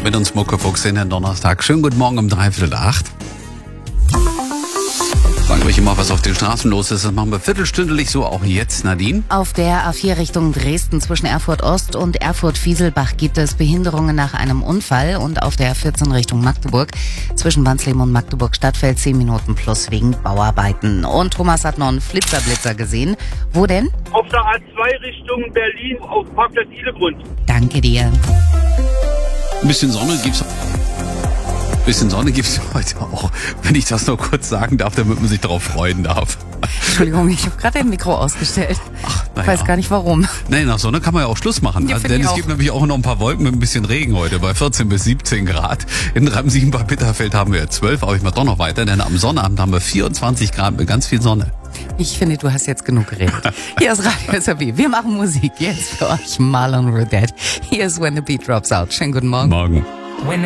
mit uns Muckefuchs in den Donnerstag. Schönen guten Morgen um 7:45. Sagen wir euch immer, was auf den Straßen los ist. Das machen wir viertelstündlich, so auch jetzt, Nadine. Auf der A4 Richtung Dresden zwischen Erfurt Ost und Erfurt Fieselbach gibt es Behinderungen nach einem Unfall. Und auf der A14 Richtung Magdeburg zwischen Wansleben und Magdeburg Stadtfeld 10 Minuten plus wegen Bauarbeiten. Und Thomas hat noch einen Flitzer gesehen. Wo denn? Auf der A2 Richtung Berlin auf Parkplatz Ilegrund. Danke dir. Ein bisschen Sonne gibt's heute auch, wenn ich das noch kurz sagen darf, damit man sich darauf freuen darf. Entschuldigung, ich habe gerade ein Mikro ausgestellt. Ich weiß gar nicht warum. Nee, nach Sonne kann man ja auch Schluss machen. Ja, Denn es gibt nämlich auch noch ein paar Wolken mit ein bisschen Regen heute, bei 14 bis 17 Grad. In Ramsien bei Bitterfeld haben wir 12, aber ich mache doch noch weiter, denn am Sonnabend haben wir 24 Grad mit ganz viel Sonne. Ich finde, du hast jetzt genug geredet. Hier ist Radio SRB. Wir machen Musik jetzt für euch. Marlon Rodette. Hier ist When the Beat Drops Out. Schönen guten Morgen. Morgen.